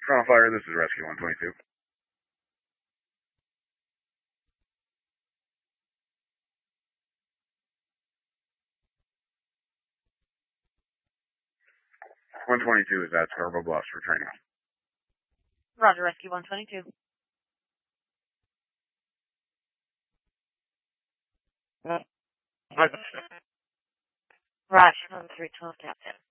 On fire, this is Rescue 122. .122 is at Scarborough Bluffs for training. Roger, Rescue 122. Roger, 312 Captain.